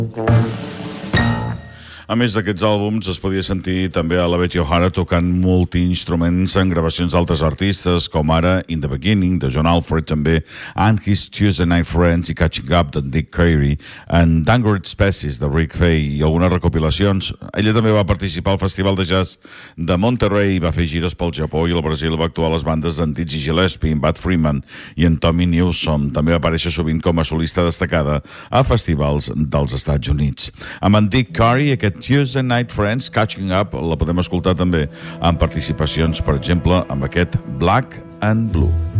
A més d'aquests àlbums, es podia sentir també a la Betty O'Hara tocant multiinstruments en gravacions d'altres artistes, com ara In the Beginning, de John Alfred, també, and His Tuesday Night Friends i Catching Up, de Dick Carey, and Dangerous Species, de Rick Fay, i algunes recopilacions. Ella també va participar al Festival de Jazz de Monterey, va fer gires pel Japó i el Brasil, va actuar a les bandes d'en Dizzy Gillespie, en Bud Freeman i en Tommy Newsom. També va aparèixer sovint com a solista destacada a festivals dels Estats Units. Amb en Dick Carey, aquest Tuesday Night Friends, Catching Up, la podem escoltar també en participacions, per exemple, amb aquest Black and Blue.